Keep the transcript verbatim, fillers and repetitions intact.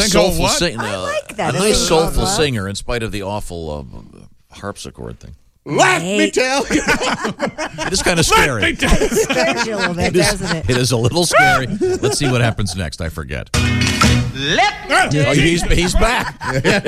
soulful what? singer. I like that. A nice Ooh, soulful uh-huh. singer, in spite of the awful uh, harpsichord thing. Let Hey. me tell you. It is kind of scary. It scares you a little bit, It is, doesn't it? it is a little scary. Let's see what happens next. I forget. Let me Oh, he's, he's back.